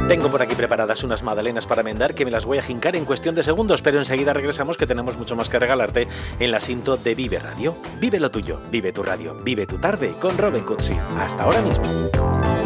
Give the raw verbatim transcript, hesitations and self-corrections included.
Tengo por aquí preparadas unas magdalenas para mendar que me las voy a jincar en cuestión de segundos, pero enseguida regresamos que tenemos mucho más que regalarte en la Sinto de Vive Radio. Vive lo tuyo, vive tu radio, vive tu tarde con Robin Cutsi. Hasta ahora mismo.